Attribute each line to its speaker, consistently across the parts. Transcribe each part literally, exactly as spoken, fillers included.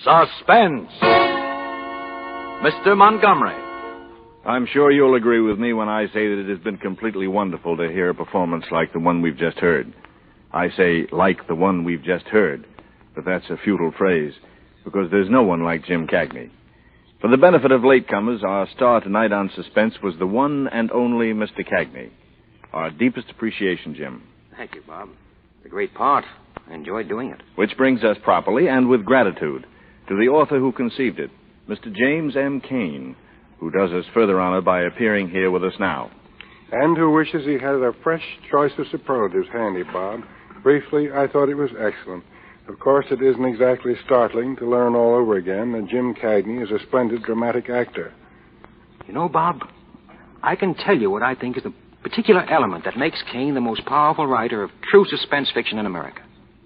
Speaker 1: Suspense. Mister Montgomery.
Speaker 2: I'm sure you'll agree with me when I say that it has been completely wonderful to hear a performance like the one we've just heard. I say, like the one we've just heard, but that's a futile phrase, because there's no one like Jim Cagney. For the benefit of latecomers, our star tonight on Suspense was the one and only Mister Cagney. Our deepest appreciation, Jim.
Speaker 3: Thank you, Bob. It's a great part. I enjoyed doing it.
Speaker 2: Which brings us properly and with gratitude to the author who conceived it, Mister James M. Cain, who does us further honor by appearing here with us now.
Speaker 4: And who wishes he had a fresh choice of superlatives handy, Bob. Briefly, I thought it was excellent. Of course, it isn't exactly startling to learn all over again that Jim Cagney is a splendid dramatic actor.
Speaker 3: You know, Bob, I can tell you what I think is the particular element that makes Cain the most powerful writer of true suspense fiction in America.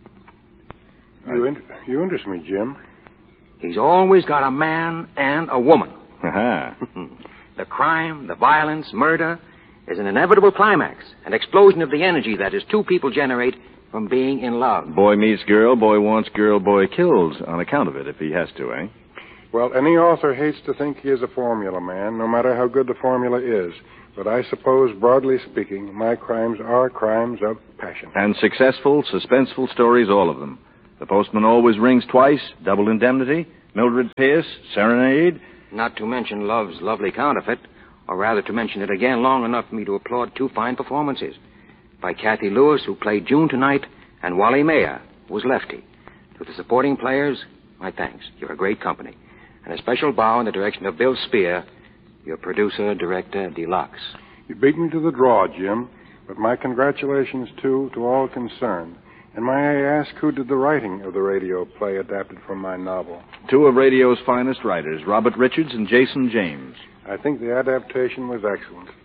Speaker 4: You, in- you interest me, Jim.
Speaker 3: He's always got a man and a woman.
Speaker 2: Aha.
Speaker 3: The crime, the violence, murder is an inevitable climax, an explosion of the energy that his two people generate from being in love.
Speaker 2: Boy meets girl, boy wants girl, boy kills on account of it if he has to, eh?
Speaker 4: Well, any author hates to think he is a formula man, no matter how good the formula is. But I suppose, broadly speaking, my crimes are crimes of passion.
Speaker 2: And successful, suspenseful stories, all of them. The Postman Always Rings Twice, Double Indemnity, Mildred Pierce, Serenade.
Speaker 3: Not to mention Love's Lovely Counterfeit, or rather to mention it again long enough for me to applaud two fine performances. By Kathy Lewis, who played June tonight, and Wally Mayer, who was Lefty. To the supporting players, my thanks. You're a great company. And a special bow in the direction of Bill Spear, your producer, director, deluxe.
Speaker 4: You beat me to the draw, Jim, but my congratulations, too, to all concerned. And may I ask who did the writing of the radio play adapted from my novel?
Speaker 2: Two of radio's finest writers, Robert Richards and Jason James.
Speaker 4: I think the adaptation was excellent.